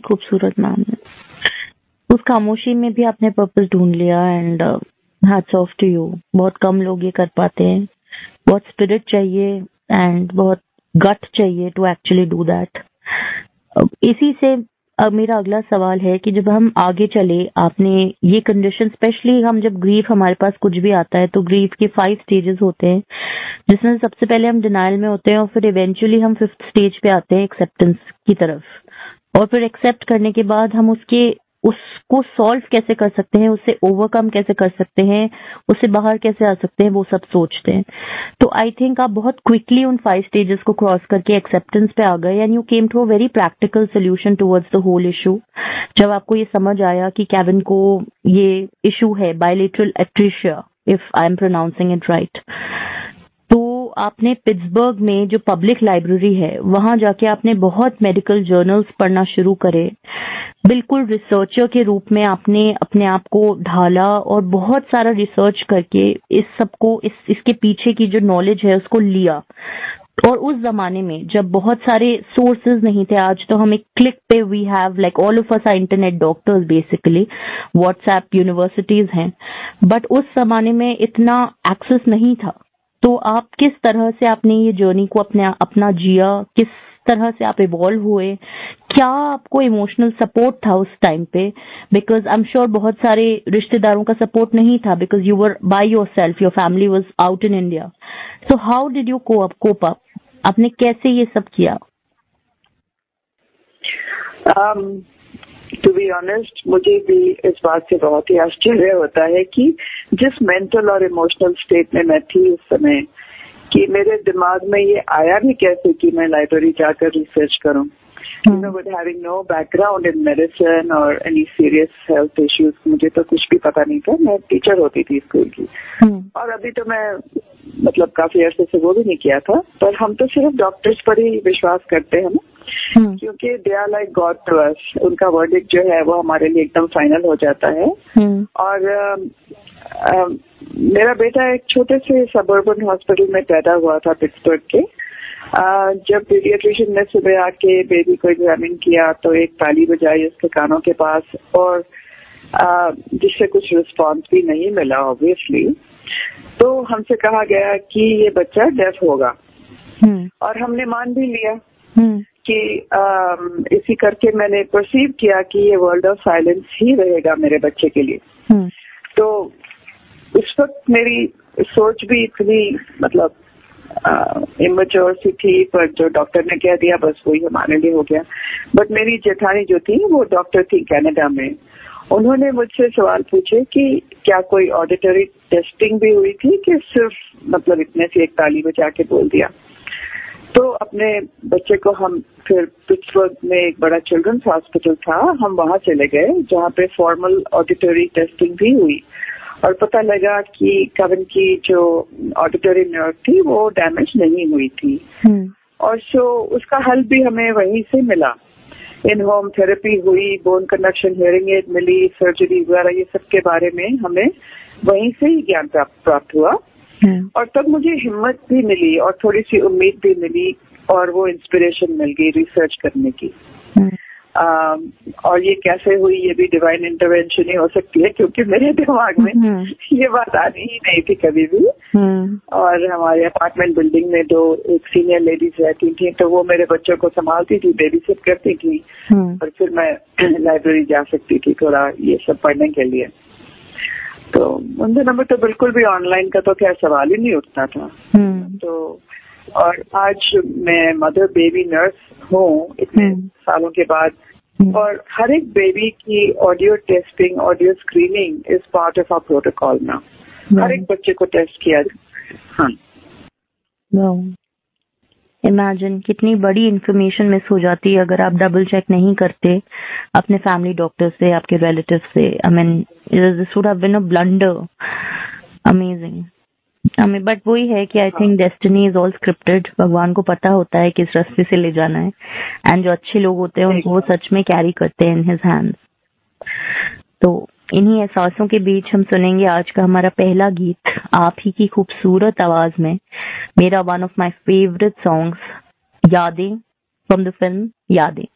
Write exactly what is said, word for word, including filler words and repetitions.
खूबसूरत मैम है। उस खामोशी में भी आपने पर्पस ढूंढ लिया and hats off to you. बहुत कम लोग ये कर पाते हैं। बहुत स्पिरिट चाहिए एंड बहुत गट चाहिए टू एक्चुअली डू दैट। इसी से अब मेरा अगला सवाल है कि जब हम आगे चले, आपने ये कंडीशन, स्पेशली हम जब ग्रीफ हमारे पास कुछ भी आता है तो ग्रीफ के फाइव स्टेजेस होते हैं, जिसमें सबसे पहले हम डिनाइल में होते हैं और फिर इवेंचुअली हम फिफ्थ स्टेज पे आते हैं एक्सेप्टेंस की तरफ। और फिर एक्सेप्ट करने के बाद हम उसके उसको सॉल्व कैसे कर सकते हैं, उससे ओवरकम कैसे कर सकते हैं, उससे बाहर कैसे आ सकते हैं, वो सब सोचते हैं। तो आई थिंक आप बहुत क्विकली उन फाइव स्टेजेस को क्रॉस करके एक्सेप्टेंस पे आ गए and you came to a very practical solution towards the whole issue. जब आपको ये समझ आया कि केविन को ये इशू है bilateral एट्रीशिया, if I am pronouncing it right, तो आपने पिट्सबर्ग में जो पब्लिक लाइब्रेरी है वहां जाके आपने बहुत मेडिकल जर्नल्स पढ़ना शुरू करे। बिल्कुल रिसर्चर के रूप में आपने अपने आप को ढाला और बहुत सारा रिसर्च करके इस सबको इस इसके पीछे की जो नॉलेज है उसको लिया। और उस जमाने में जब बहुत सारे सोर्सेज नहीं थे, आज तो हम एक क्लिक पे we have like all of us are internet doctors basically, WhatsApp universities हैं, बट उस जमाने में इतना एक्सेस नहीं था। तो आप किस तरह से आपने ये जर्नी को अपने अपना जिया, किस तरह से आप इवॉल्व हुए, क्या आपको इमोशनल सपोर्ट था उस टाइम पे? बिकॉज आई एम श्योर बहुत सारे रिश्तेदारों का सपोर्ट नहीं था, because you were by yourself, your family was out in India. So how did you cope cope up? आपने कैसे ये सब किया? टू बी ऑनेस्ट, मुझे भी इस बात से बहुत ही आश्चर्य होता है कि जिस मेंटल और इमोशनल स्टेट में मैं थी उस समय, कि मेरे दिमाग में ये आया भी कैसे कि मैं लाइब्रेरी जाकर रिसर्च करूं। You know, with having no background in medicine or any serious health issues, मुझे तो कुछ भी पता नहीं था। मैं टीचर होती थी स्कूल की, और अभी तो मैं मतलब काफी अरसे से वो भी नहीं किया था। पर हम तो सिर्फ डॉक्टर्स पर ही विश्वास करते हैं ना, क्योंकि they are like God to us. उनका वर्डिक्ट जो है वो हमारे लिए एकदम फाइनल हो जाता है। और आ, आ, मेरा बेटा एक छोटे से सबर्बन हॉस्पिटल में पैदा हुआ था पिट्सबर्ग के। Uh, जब पीडियाट्रिशियन ने सुबह आके बेबी को एग्जामिन किया तो एक ताली बजाई उसके कानों के पास, और uh, जिससे कुछ रिस्पांस भी नहीं मिला ऑब्वियसली। तो हमसे कहा गया कि ये बच्चा डेफ होगा, hmm. और हमने मान भी लिया hmm. कि uh, इसी करके मैंने परसीव किया कि ये वर्ल्ड ऑफ साइलेंस ही रहेगा मेरे बच्चे के लिए। hmm. तो उस वक्त मेरी सोच भी इतनी मतलब इमेच्योर सी थी, पर जो डॉक्टर ने कह दिया बस वही हमारे लिए हो गया। बट मेरी जेठानी जो थी वो डॉक्टर थी कनाडा में। उन्होंने मुझसे सवाल पूछे कि क्या कोई ऑडिटरी टेस्टिंग भी हुई थी कि सिर्फ मतलब इतने से एक ताली बजा के बोल दिया। तो अपने बच्चे को हम फिर पिट्सबर्ग में एक बड़ा चिल्ड्रंस हॉस्पिटल था, हम वहां चले गए जहाँ पे फॉर्मल ऑडिटरी टेस्टिंग भी हुई, और पता लगा कि केविन की जो ऑडिटरी नर्व थी वो डैमेज नहीं हुई थी। hmm. और सो उसका हल भी हमें वहीं से मिला। इन होम थेरेपी हुई, बोन कंडक्शन हियरिंग एड मिली, सर्जरी वगैरह ये सब के बारे में हमें वहीं से ही ज्ञान प्राप्त हुआ। hmm. और तब मुझे हिम्मत भी मिली और थोड़ी सी उम्मीद भी मिली, और वो इंस्पिरेशन मिल गई रिसर्च करने की। hmm. Uh, और ये कैसे हुई, ये भी डिवाइन इंटरवेंशन ही हो सकती है, क्योंकि मेरे दिमाग में hmm. ये बात आनी ही नहीं थी कभी भी। hmm. और हमारे अपार्टमेंट बिल्डिंग में दो एक सीनियर लेडीज रहती थी, तो वो मेरे बच्चों को संभालती थी, बेबी सिट करती थी, hmm. और फिर मैं लाइब्रेरी जा सकती थी थोड़ा ये सब पढ़ने के लिए। तो उन दिनों में तो बिल्कुल भी ऑनलाइन का तो खैर सवाल ही नहीं उठता था। hmm. तो और आज मैं मदर बेबी नर्स हूँ इतने hmm. सालों के बाद, hmm. और हर एक बेबी की audio testing, audio screening is part of our protocol ना। हर एक बच्चे को टेस्ट किया जाता है। हाँ, इमेजिन कितनी बड़ी इंफॉर्मेशन मिस हो जाती है अगर आप डबल चेक नहीं करते अपने फैमिली डॉक्टर से, आपके रिलेटिव से। I mean this would have been a blunder. Amazing. हमें बट वही है कि I think destiny is all scripted. भगवान को पता होता है किस रास्ते से ले जाना है, एंड जो अच्छे लोग होते हैं उनको वो सच में कैरी करते हैं इन हिज हैंड्स। तो इन्हीं एहसासों के बीच हम सुनेंगे आज का हमारा पहला गीत, आप ही की खूबसूरत आवाज में, मेरा one of my favourite songs, यादें फ्रॉम द फिल्म यादें।